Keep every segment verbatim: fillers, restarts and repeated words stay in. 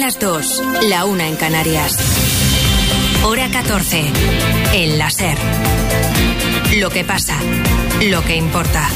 las dos, la una en Canarias. Hora catorce, en la SER. Lo que pasa, lo que importa.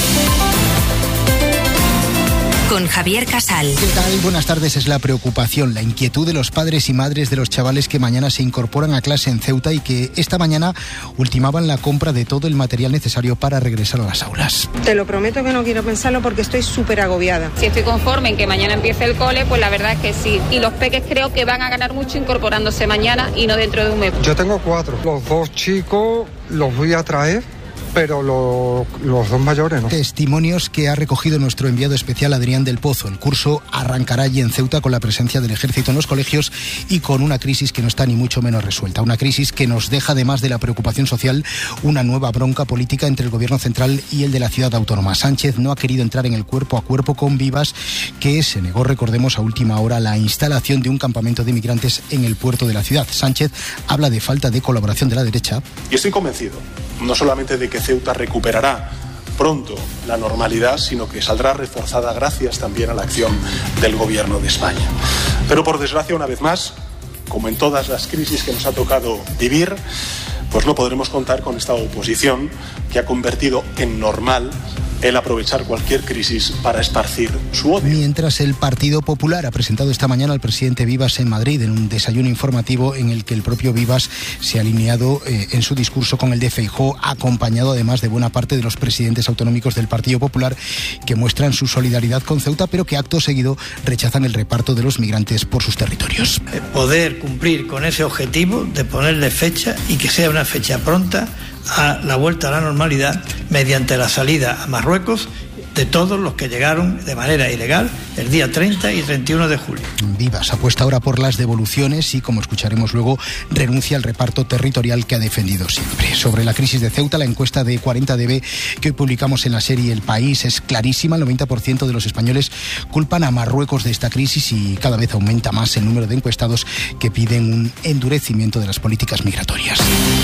Con Javier Casal. ¿Qué tal? Buenas tardes. Es la preocupación, la inquietud de los padres y madres de los chavales que mañana se incorporan a clase en Ceuta y que esta mañana ultimaban la compra de todo el material necesario para regresar a las aulas. Te lo prometo que no quiero pensarlo porque estoy súper agobiada. Si estoy conforme en que mañana empiece el cole, pues la verdad es que sí. Y los peques creo que van a ganar mucho incorporándose mañana y no dentro de un mes. Yo tengo cuatro. Los dos chicos los voy a traer, pero lo, los dos mayores no. Testimonios que ha recogido nuestro enviado especial Adrián del Pozo. El curso arrancará allí en Ceuta con la presencia del ejército en los colegios y con una crisis que no está ni mucho menos resuelta. Una crisis que nos deja, además de la preocupación social, una nueva bronca política entre el gobierno central y el de la ciudad autónoma. Sánchez no ha querido entrar en el cuerpo a cuerpo con Vivas, que se negó, recordemos, a última hora la instalación de un campamento de migrantes en el puerto de la ciudad. Sánchez habla de falta de colaboración de la derecha. Y estoy convencido, no solamente de que Ceuta recuperará pronto la normalidad, sino que saldrá reforzada gracias también a la acción del Gobierno de España. Pero por desgracia, una vez más, como en todas las crisis que nos ha tocado vivir, pues no podremos contar con esta oposición que ha convertido en normal el aprovechar cualquier crisis para esparcir su odio. Mientras el Partido Popular ha presentado esta mañana al presidente Vivas en Madrid en un desayuno informativo en el que el propio Vivas se ha alineado eh, en su discurso con el de Feijóo, acompañado además de buena parte de los presidentes autonómicos del Partido Popular que muestran su solidaridad con Ceuta, pero que acto seguido rechazan el reparto de los migrantes por sus territorios. Poder cumplir con ese objetivo de ponerle fecha y que sea una fecha pronta a la vuelta a la normalidad mediante la salida a Marruecos de todos los que llegaron de manera ilegal el día treinta y treinta y uno de julio. Vivas apuesta ahora por las devoluciones y, como escucharemos luego, renuncia al reparto territorial que ha defendido siempre. Sobre la crisis de Ceuta, la encuesta de cuarenta D B que hoy publicamos en la serie El País es clarísima. El noventa por ciento de los españoles culpan a Marruecos de esta crisis y cada vez aumenta más el número de encuestados que piden un endurecimiento de las políticas migratorias.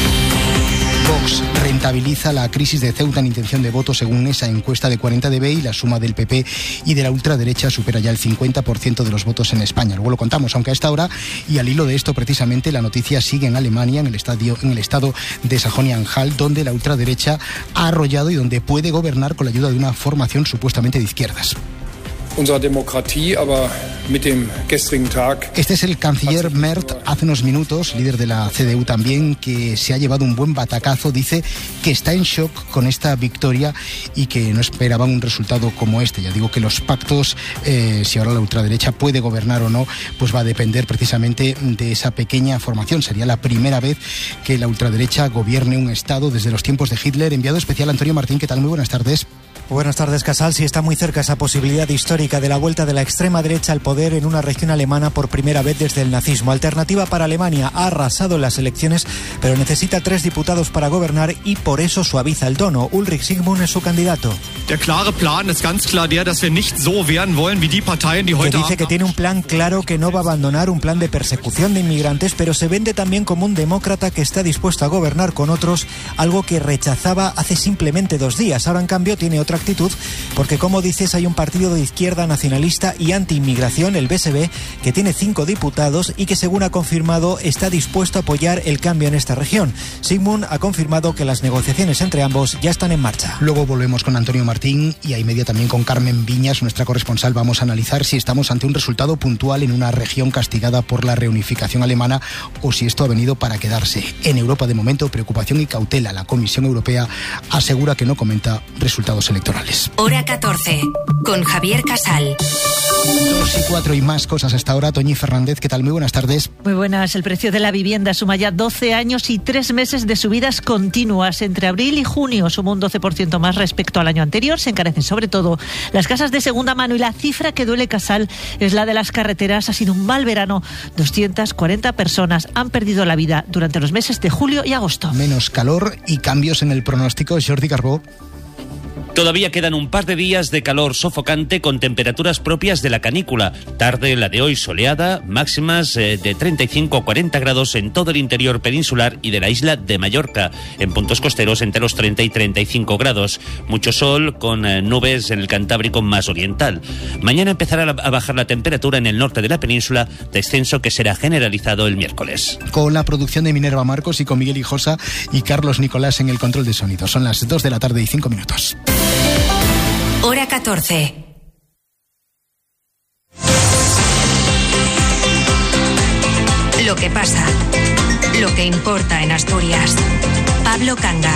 Vox rentabiliza la crisis de Ceuta en intención de voto según esa encuesta de cuarenta D B y la suma del P P y de la ultraderecha supera ya el cincuenta por ciento de los votos en España. Luego lo contamos, aunque a esta hora y al hilo de esto precisamente la noticia sigue en Alemania, en el, estadio, en el estado de Sajonia-Anhalt, donde la ultraderecha ha arrollado y donde puede gobernar con la ayuda de una formación supuestamente de izquierdas. Este es el canciller Merz, hace unos minutos, líder de la C D U también, que se ha llevado un buen batacazo. Dice que está en shock con esta victoria y que no esperaban un resultado como este. Ya digo que los pactos, eh, si ahora la ultraderecha puede gobernar o no, pues va a depender precisamente de esa pequeña formación. Sería la primera vez que la ultraderecha gobierne un estado desde los tiempos de Hitler. Enviado especial Antonio Martín, ¿qué tal? Muy buenas tardes. Buenas tardes, Casal. Sí, está muy cerca esa posibilidad histórica de la vuelta de la extrema derecha al poder en una región alemana por primera vez desde el nazismo. Alternativa para Alemania ha arrasado en las elecciones, pero necesita tres diputados para gobernar y por eso suaviza el tono. Ulrich Sigmund es su candidato. Der klare Plan ist ganz klar der, dass wir nicht so werden wollen wie die Parteien, die heute que dice que tiene un plan claro que no va a abandonar un plan de persecución de inmigrantes, pero se vende también como un demócrata que está dispuesto a gobernar con otros, algo que rechazaba hace simplemente dos días. Ahora, en cambio, tiene otra actitud, porque como dices, hay un partido de izquierda nacionalista y anti-inmigración, el B S B, que tiene cinco diputados y que, según ha confirmado, está dispuesto a apoyar el cambio en esta región. Sigmund ha confirmado que las negociaciones entre ambos ya están en marcha. Luego volvemos con Antonio Martín y a media también con Carmen Viñas, nuestra corresponsal. Vamos a analizar si estamos ante un resultado puntual en una región castigada por la reunificación alemana o si esto ha venido para quedarse. En Europa, de momento, preocupación y cautela. La Comisión Europea asegura que no comenta resultados electorales. Hora catorce, con Javier Casal. Dos y cuatro y más cosas hasta ahora. Toñi Fernández, ¿qué tal? Muy buenas tardes. Muy buenas. El precio de la vivienda suma ya doce años y tres meses de subidas continuas. Entre abril y junio suma un doce por ciento más respecto al año anterior. Se encarecen sobre todo las casas de segunda mano y la cifra que duele, Casal, es la de las carreteras. Ha sido un mal verano. doscientas cuarenta personas han perdido la vida durante los meses de julio y agosto. Menos calor y cambios en el pronóstico. Jordi Carbó. Todavía quedan un par de días de calor sofocante con temperaturas propias de la canícula. Tarde la de hoy soleada, máximas eh, de treinta y cinco a cuarenta grados en todo el interior peninsular y de la isla de Mallorca. En puntos costeros entre los treinta y treinta y cinco grados. Mucho sol con eh, nubes en el Cantábrico más oriental. Mañana empezará a bajar la temperatura en el norte de la península, descenso que será generalizado el miércoles. Con la producción de Minerva Marcos y con Miguel Hijosa y Carlos Nicolás en el control de sonido. Son las dos de la tarde y cinco minutos. Hora catorce. Lo que pasa, lo que importa en Asturias. Pablo Canga.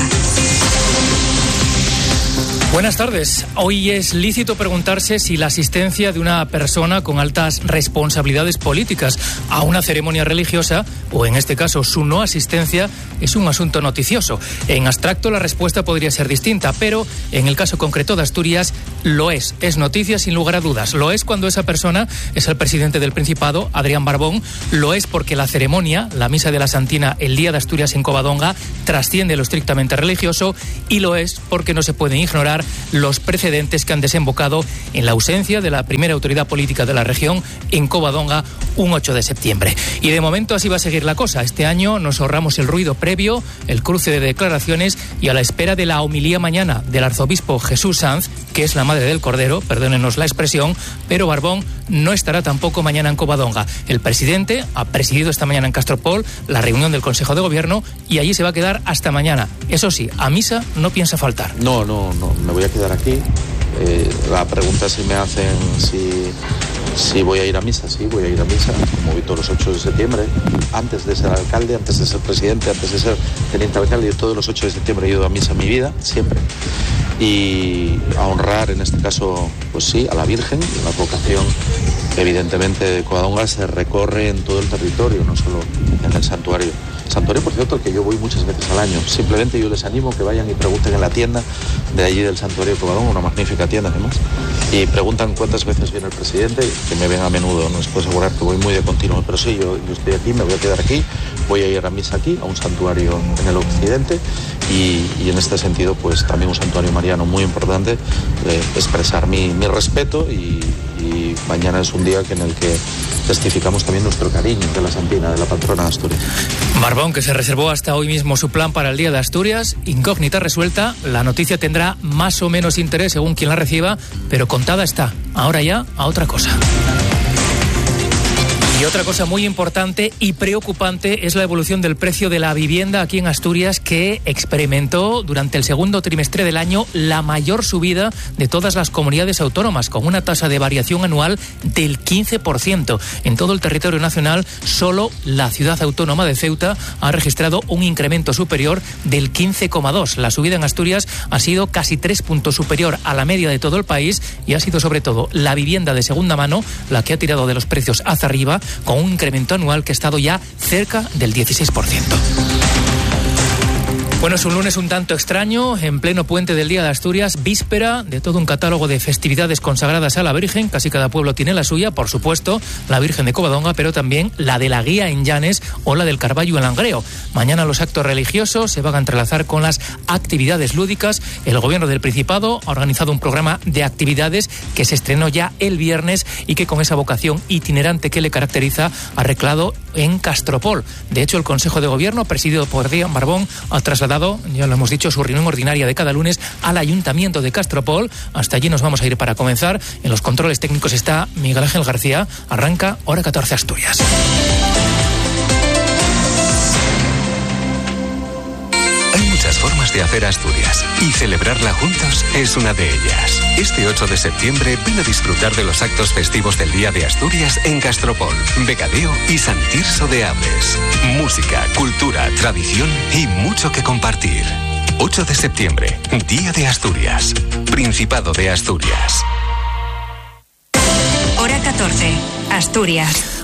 Buenas tardes. Hoy es lícito preguntarse si la asistencia de una persona con altas responsabilidades políticas a una ceremonia religiosa, o en este caso su no asistencia, es un asunto noticioso. En abstracto la respuesta podría ser distinta, pero en el caso concreto de Asturias lo es. Es noticia sin lugar a dudas. Lo es cuando esa persona es el presidente del Principado, Adrián Barbón. Lo es porque la ceremonia, la misa de la Santina el Día de Asturias en Covadonga, trasciende lo estrictamente religioso, y lo es porque no se pueden ignorar los precedentes que han desembocado en la ausencia de la primera autoridad política de la región en Covadonga un ocho de septiembre. Y de momento así va a seguir la cosa. Este año nos ahorramos el ruido previo, el cruce de declaraciones, y a la espera de la homilía mañana del arzobispo Jesús Sanz, que es la madre del Cordero, perdónenos la expresión, pero Barbón no estará tampoco mañana en Covadonga. El presidente ha presidido esta mañana en Castropol la reunión del Consejo de Gobierno y allí se va a quedar hasta mañana. Eso sí, a misa no piensa faltar. No, no, no, me voy a quedar aquí. Eh, la pregunta si me hacen si, si voy a ir a misa, sí, voy a ir a misa, como vi todos los ocho de septiembre, antes de ser alcalde, antes de ser presidente, antes de ser teniente alcalde, todos los ocho de septiembre he ido a misa en mi vida, siempre. Y a honrar, en este caso, pues sí, a la Virgen, y la vocación, evidentemente, de Covadonga se recorre en todo el territorio, no solo en el santuario. Santuario, por cierto, al que yo voy muchas veces al año. Simplemente yo les animo que vayan y pregunten en la tienda de allí del Santuario de Covadonga, una magnífica tienda además, y preguntan cuántas veces viene el presidente, que me ven a menudo, no les puedo asegurar que voy muy de continuo, pero sí, yo, yo estoy aquí, me voy a quedar aquí, voy a ir a misa aquí, a un santuario en el occidente, y, y en este sentido, pues también un santuario mariano muy importante, eh, expresar mi, mi respeto, y, y mañana es un día que en el que testificamos también nuestro cariño de la Santina, de la patrona de Asturias. Barbón, que se reservó hasta hoy mismo su plan para el Día de Asturias, incógnita resuelta. La noticia tendrá más o menos interés según quien la reciba, pero contada está. Ahora ya a otra cosa. Y otra cosa muy importante y preocupante es la evolución del precio de la vivienda aquí en Asturias, que experimentó durante el segundo trimestre del año la mayor subida de todas las comunidades autónomas, con una tasa de variación anual del quince por ciento. En todo el territorio nacional, solo la ciudad autónoma de Ceuta ha registrado un incremento superior del quince coma dos por ciento. La subida en Asturias ha sido casi tres puntos superior a la media de todo el país, y ha sido sobre todo la vivienda de segunda mano la que ha tirado de los precios hacia arriba, con un incremento anual que ha estado ya cerca del dieciséis por ciento. Bueno, es un lunes un tanto extraño, en pleno puente del Día de Asturias, víspera de todo un catálogo de festividades consagradas a la Virgen. Casi cada pueblo tiene la suya, por supuesto, la Virgen de Covadonga, pero también la de la Guía en Llanes o la del Carballo en Langreo. Mañana los actos religiosos se van a entrelazar con las actividades lúdicas. El Gobierno del Principado ha organizado un programa de actividades que se estrenó ya el viernes y que, con esa vocación itinerante que le caracteriza, ha reclado en Castropol. De hecho, el Consejo de Gobierno, presidido por Adrián Barbón, ha trasladado, ya lo hemos dicho, su reunión ordinaria de cada lunes al Ayuntamiento de Castropol. Hasta allí nos vamos a ir para comenzar. En los controles técnicos está Miguel Ángel García. Arranca Hora catorce Asturias. Hay muchas formas de hacer Asturias y celebrarla juntos es una de ellas. Este ocho de septiembre ven a disfrutar de los actos festivos del Día de Asturias en Castropol, Vegadeo y San Tirso de Abres. Música, cultura, tradición y mucho que compartir. ocho de septiembre, Día de Asturias, Principado de Asturias. Hora catorce, Asturias.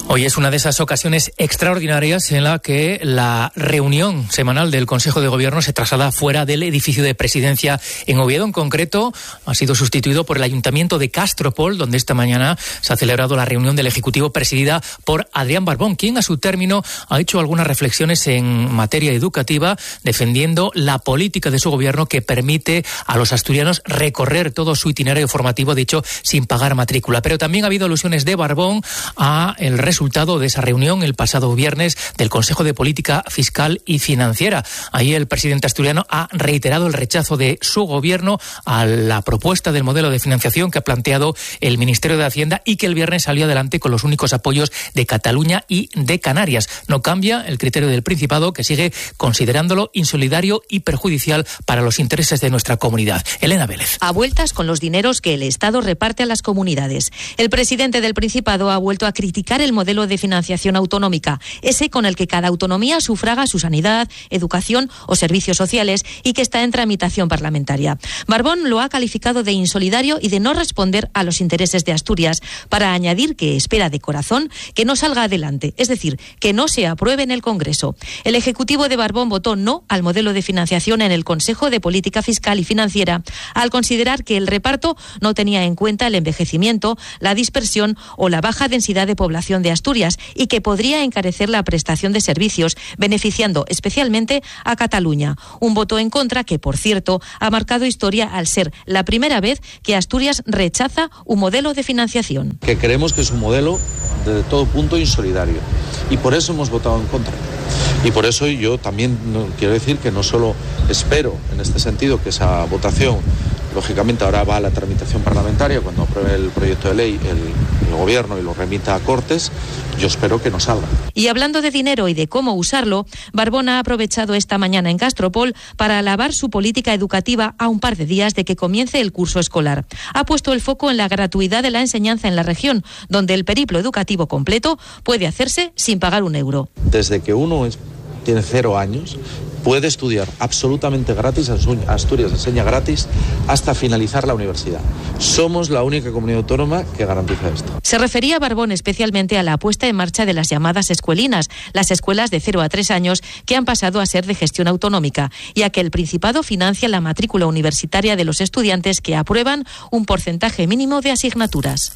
Hoy es una de esas ocasiones extraordinarias en la que la reunión semanal del Consejo de Gobierno se traslada fuera del edificio de presidencia en Oviedo. En concreto, ha sido sustituido por el Ayuntamiento de Castropol, donde esta mañana se ha celebrado la reunión del Ejecutivo presidida por Adrián Barbón, quien a su término ha hecho algunas reflexiones en materia educativa, defendiendo la política de su gobierno que permite a los asturianos recorrer todo su itinerario formativo, dicho, sin pagar matrícula. Pero también ha habido alusiones de Barbón a el resultado de esa reunión el pasado viernes del Consejo de Política Fiscal y Financiera. Ahí el presidente asturiano ha reiterado el rechazo de su gobierno a la propuesta del modelo de financiación que ha planteado el Ministerio de Hacienda y que el viernes salió adelante con los únicos apoyos de Cataluña y de Canarias. No cambia el criterio del Principado, que sigue considerándolo insolidario y perjudicial para los intereses de nuestra comunidad. Elena Vélez. A vueltas con los dineros que el Estado reparte a las comunidades. El presidente del Principado ha vuelto a criticar el modelo de financiación autonómica, ese con el que cada autonomía sufraga su sanidad, educación o servicios sociales y que está en tramitación parlamentaria. Barbón lo ha calificado de insolidario y de no responder a los intereses de Asturias, para añadir que espera de corazón que no salga adelante, es decir, que no se apruebe en el Congreso. El Ejecutivo de Barbón votó no al modelo de financiación en el Consejo de Política Fiscal y Financiera, al considerar que el reparto no tenía en cuenta el envejecimiento, la dispersión o la baja densidad de población de Asturias y que podría encarecer la prestación de servicios, beneficiando especialmente a Cataluña. Un voto en contra que, por cierto, ha marcado historia al ser la primera vez que Asturias rechaza un modelo de financiación. Que creemos que es un modelo de todo punto insolidario y por eso hemos votado en contra. Y por eso yo también no, quiero decir que no solo espero en este sentido que esa votación, lógicamente ahora va a la tramitación parlamentaria, cuando apruebe el proyecto de ley el, el Gobierno y lo remita a Cortes, yo espero que no salga. Y hablando de dinero y de cómo usarlo, Barbón ha aprovechado esta mañana en Castropol para alabar su política educativa a un par de días de que comience el curso escolar. Ha puesto el foco en la gratuidad de la enseñanza en la región, donde el periplo educativo completo puede hacerse sin pagar un euro. Desde que uno es, tiene cero años, puede estudiar absolutamente gratis, Asturias enseña gratis hasta finalizar la universidad. Somos la única comunidad autónoma que garantiza esto. Se refería Barbón especialmente a la puesta en marcha de las llamadas escuelinas, las escuelas de cero a tres años que han pasado a ser de gestión autonómica, y a que el Principado financia la matrícula universitaria de los estudiantes que aprueban un porcentaje mínimo de asignaturas.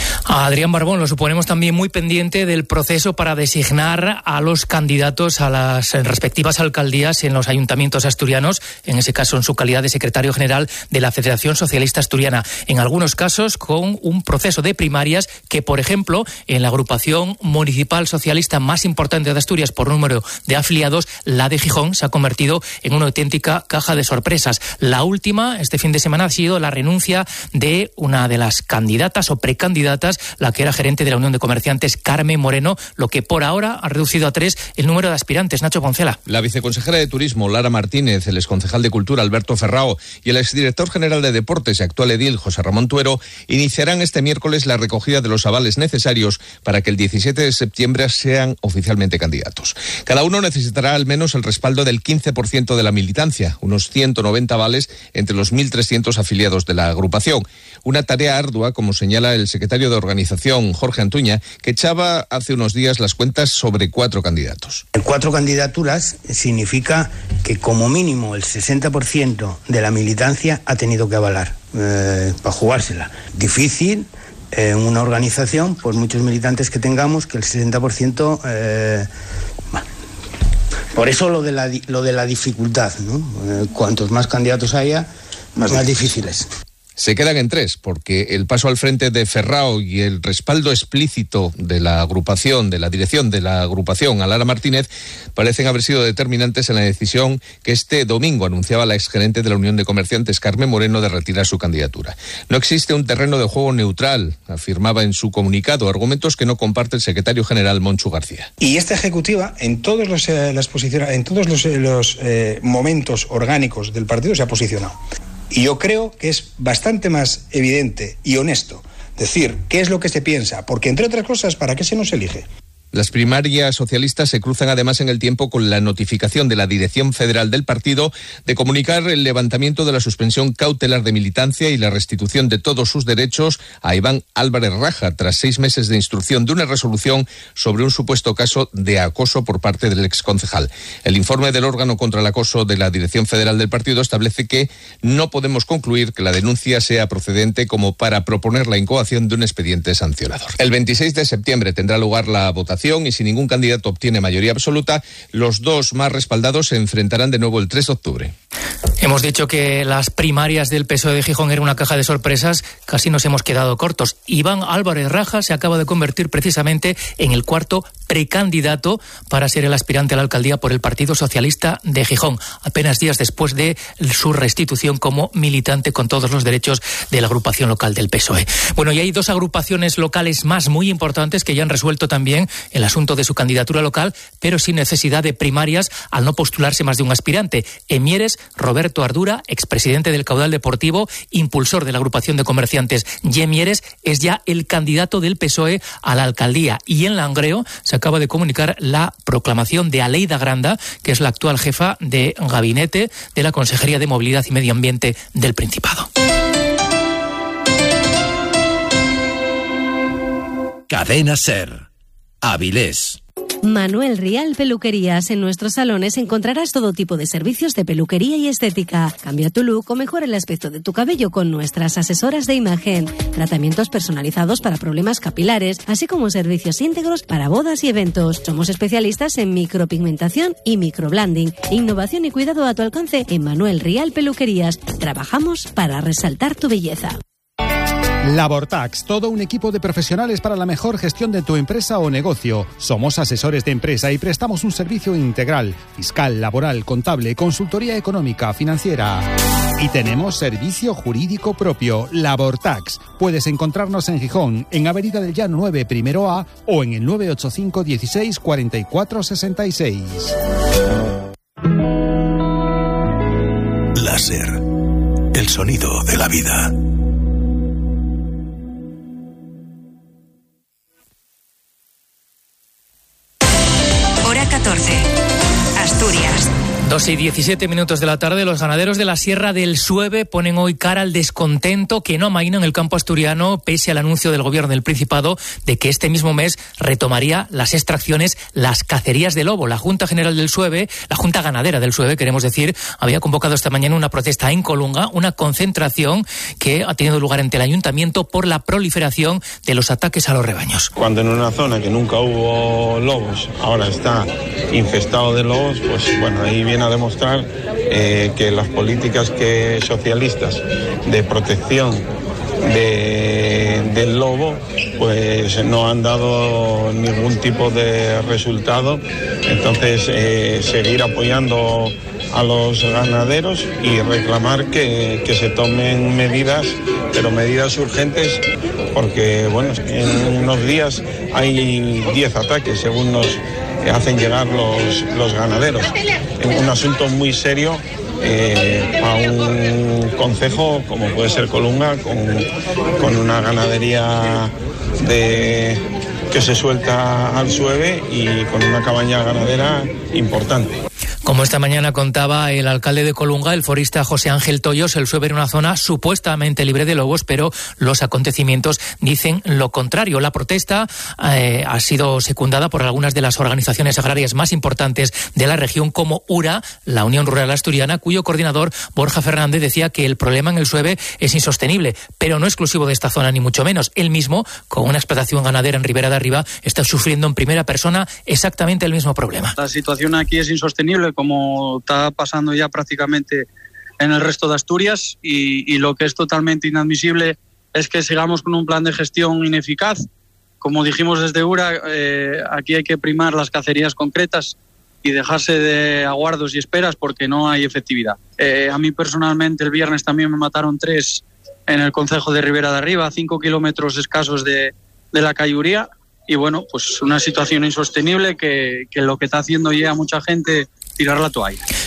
A Adrián Barbón lo suponemos también muy pendiente del proceso para designar a los candidatos a las respectivas alcaldías en los ayuntamientos asturianos, en ese caso en su calidad de secretario general de la Federación Socialista Asturiana, en algunos casos con un proceso de primarias que, por ejemplo, en la agrupación municipal socialista más importante de Asturias por número de afiliados, la de Gijón, se ha convertido en una auténtica caja de sorpresas. La última, este fin de semana, ha sido la renuncia de una de las candidatas o precandidatas, la que era gerente de la Unión de Comerciantes, Carmen Moreno, lo que por ahora ha reducido a tres el número de aspirantes. Nacho Poncela. La viceconsejera de Turismo, Lara Martínez, el exconcejal de Cultura, Alberto Ferrao, y el exdirector general de Deportes y actual edil, José Ramón Tuero, iniciarán este miércoles la recogida de los avales necesarios para que el diecisiete de septiembre sean oficialmente candidatos. Cada uno necesitará al menos el respaldo del quince por ciento de la militancia, unos ciento noventa avales entre los mil trescientos afiliados de la agrupación. Una tarea ardua, como señala el secretario de organización, Jorge Antuña, que echaba hace unos días las cuentas sobre cuatro candidatos. Cuatro candidaturas significa que como mínimo el sesenta por ciento de la militancia ha tenido que avalar eh, para jugársela. Difícil en eh, una organización, por muchos militantes que tengamos, que el sesenta por ciento... Eh, por eso lo de la, lo de la dificultad, ¿no? Eh, cuantos más candidatos haya, más, más difícil es. Se quedan en tres, porque el paso al frente de Ferrao y el respaldo explícito de la agrupación, de la dirección de la agrupación a Lara Martínez, parecen haber sido determinantes en la decisión que este domingo anunciaba la exgerente de la Unión de Comerciantes, Carmen Moreno, de retirar su candidatura. No existe un terreno de juego neutral, afirmaba en su comunicado, argumentos que no comparte el secretario general, Monchu García. Y esta ejecutiva, en todos los, eh, las posiciones, en todos los, eh, los eh, momentos orgánicos del partido, se ha posicionado. Y yo creo que es bastante más evidente y honesto decir qué es lo que se piensa, porque entre otras cosas, ¿para qué se nos elige? Las primarias socialistas se cruzan además en el tiempo con la notificación de la Dirección Federal del partido de comunicar el levantamiento de la suspensión cautelar de militancia y la restitución de todos sus derechos a Iván Álvarez Raja, tras seis meses de instrucción de una resolución sobre un supuesto caso de acoso por parte del exconcejal. El informe del órgano contra el acoso de la Dirección Federal del partido establece que no podemos concluir que la denuncia sea procedente como para proponer la incoación de un expediente sancionador. El veintiséis de septiembre tendrá lugar la votación y si ningún candidato obtiene mayoría absoluta, los dos más respaldados se enfrentarán de nuevo el tres de octubre. Hemos dicho que las primarias del P S O E de Gijón eran una caja de sorpresas, casi nos hemos quedado cortos. Iván Álvarez Raja se acaba de convertir precisamente en el cuarto precandidato para ser el aspirante a la alcaldía por el Partido Socialista de Gijón, apenas días después de su restitución como militante con todos los derechos de la agrupación local del P S O E. Bueno, y hay dos agrupaciones locales más muy importantes que ya han resuelto también el asunto de su candidatura local, pero sin necesidad de primarias al no postularse más de un aspirante. En Mieres, Roberto Ardura, expresidente del Caudal Deportivo, impulsor de la agrupación de comerciantes Ye Mieres, es ya el candidato del P S O E a la alcaldía. Y en Langreo se acaba de comunicar la proclamación de Aleida Granda, que es la actual jefa de gabinete de la Consejería de Movilidad y Medio Ambiente del Principado. Cadena SER. Avilés. Manuel Rial Peluquerías. En nuestros salones encontrarás todo tipo de servicios de peluquería y estética. Cambia tu look o mejora el aspecto de tu cabello con nuestras asesoras de imagen. Tratamientos personalizados para problemas capilares, así como servicios íntegros para bodas y eventos. Somos especialistas en micropigmentación y microblending. Innovación y cuidado a tu alcance en Manuel Rial Peluquerías. Trabajamos para resaltar tu belleza. Labortax, todo un equipo de profesionales para la mejor gestión de tu empresa o negocio. Somos asesores de empresa y prestamos un servicio integral, fiscal, laboral, contable, consultoría económica, financiera. Y tenemos servicio jurídico propio, Labortax. Puedes encontrarnos en Gijón, en Avenida del Llano nueve, primero A, o en el nueve ocho cinco dieciséis cuarenta y cuatro sesenta y seis. Láser, el sonido de la vida. catorce. Asturias. Dos y diecisiete minutos de la tarde, los ganaderos de la Sierra del Sueve ponen hoy cara al descontento que no amaina en el campo asturiano, pese al anuncio del gobierno del Principado de que este mismo mes retomaría las extracciones, las cacerías de lobo. La Junta General del Sueve, la Junta Ganadera del Sueve, queremos decir, había convocado esta mañana una protesta en Colunga, una concentración que ha tenido lugar ante el ayuntamiento por la proliferación de los ataques a los rebaños. Cuando en una zona que nunca hubo lobos, ahora está infestado de lobos, pues bueno, ahí viene a demostrar eh, que las políticas que socialistas de protección de, del lobo pues no han dado ningún tipo de resultado. Entonces eh, seguir apoyando a los ganaderos y reclamar que, que se tomen medidas, pero medidas urgentes, porque bueno, en unos días hay diez ataques según nos hacen llegar los, los ganaderos. Un asunto muy serio eh, a un concejo como puede ser Colunga, con, con una ganadería de, que se suelta al Sueve y con una cabaña ganadera importante. Como esta mañana contaba el alcalde de Colunga, el forista José Ángel Toyos, el Sueve era una zona supuestamente libre de lobos, pero los acontecimientos dicen lo contrario. La protesta eh, ha sido secundada por algunas de las organizaciones agrarias más importantes de la región, como URA, la Unión Rural Asturiana, cuyo coordinador, Borja Fernández, decía que el problema en el Sueve es insostenible, pero no exclusivo de esta zona, ni mucho menos. Él mismo, con una explotación ganadera en Ribera de Arriba, está sufriendo en primera persona exactamente el mismo problema. La situación aquí es insostenible, como está pasando ya prácticamente en el resto de Asturias, y, y lo que es totalmente inadmisible es que sigamos con un plan de gestión ineficaz. Como dijimos desde URA, eh, aquí hay que primar las cacerías concretas y dejarse de aguardos y esperas porque no hay efectividad. Eh, a mí personalmente el viernes también me mataron tres en el concejo de Ribera de Arriba, a cinco kilómetros escasos de, de la Cayuría, y bueno, pues una situación insostenible que, que lo que está haciendo ya mucha gente tirar la toalla.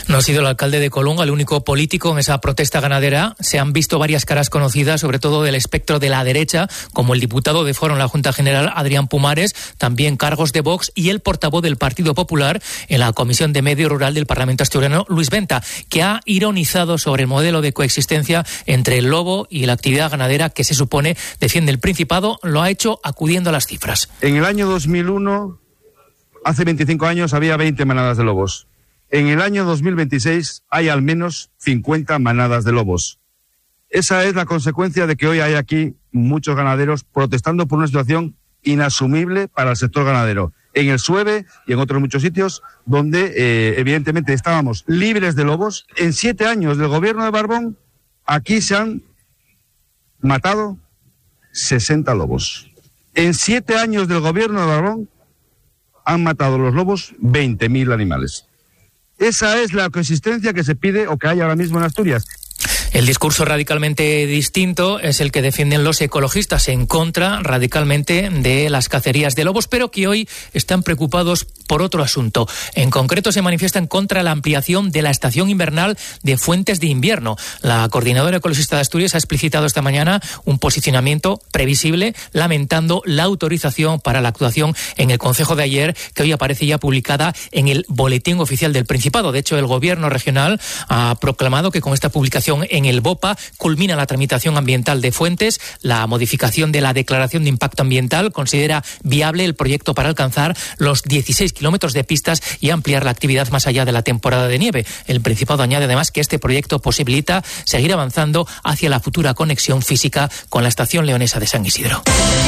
No ha sido el alcalde de Colunga el único político en esa protesta ganadera. Se han visto varias caras conocidas, sobre todo del espectro de la derecha, como el diputado de Foro en la Junta General, Adrián Pumares, también cargos de Vox, y el portavoz del Partido Popular en la Comisión de Medio Rural del Parlamento Asturiano, Luis Venta, que ha ironizado sobre el modelo de coexistencia entre el lobo y la actividad ganadera que se supone defiende el Principado. Lo ha hecho acudiendo a las cifras. En el año dos mil uno, hace veinticinco años, había veinte manadas de lobos. En el año dos mil veintiséis hay al menos cincuenta manadas de lobos. Esa es la consecuencia de que hoy hay aquí muchos ganaderos protestando por una situación inasumible para el sector ganadero. En el Sueve y en otros muchos sitios donde eh, evidentemente estábamos libres de lobos. En siete años del gobierno de Barbón, aquí se han matado sesenta lobos. En siete años del gobierno de Barbón han matado los lobos veinte mil animales. Esa es la coexistencia que se pide o que hay ahora mismo en Asturias. El discurso radicalmente distinto es el que defienden los ecologistas en contra radicalmente de las cacerías de lobos, pero que hoy están preocupados por otro asunto. En concreto se manifiestan contra la ampliación de la estación invernal de Fuentes de Invierno. La coordinadora ecologista de Asturias ha explicitado esta mañana un posicionamiento previsible, lamentando la autorización para la actuación en el Concejo de ayer, que hoy aparece ya publicada en el Boletín Oficial del Principado. De hecho, el Gobierno regional ha proclamado que con esta publicación en el BOPA culmina la tramitación ambiental de Fuentes. La modificación de la declaración de impacto ambiental considera viable el proyecto para alcanzar los dieciséis kilómetros de pistas y ampliar la actividad más allá de la temporada de nieve. El Principado añade además que este proyecto posibilita seguir avanzando hacia la futura conexión física con la estación leonesa de San Isidro.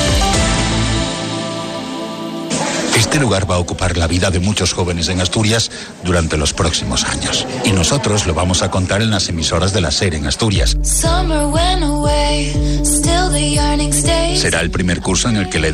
Este lugar va a ocupar la vida de muchos jóvenes en Asturias durante los próximos años. Y nosotros lo vamos a contar en las emisoras de la SER en Asturias. Será el primer curso en el que la